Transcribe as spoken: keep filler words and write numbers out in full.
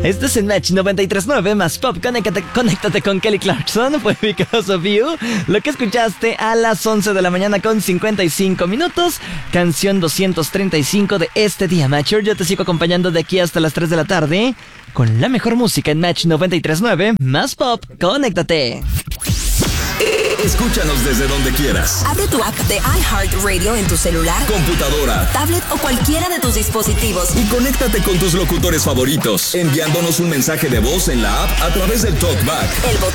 Esto es en Match noventa y tres punto nueve más Pop. Conéctate, conéctate con Kelly Clarkson. Fue Because of You. Lo que escuchaste a las once de la mañana con cincuenta y cinco minutos. Canción doscientos treinta y cinco de este día, Matcher. Yo te sigo acompañando de aquí hasta las tres de la tarde con la mejor música en Match noventa y tres punto nueve más Pop. Conéctate. Escúchanos desde donde quieras. Abre tu app de iHeartRadio en tu celular, computadora, tablet o cualquiera de tus dispositivos. Y conéctate con tus locutores favoritos, enviándonos un mensaje de voz en la app a través del TalkBack. El botón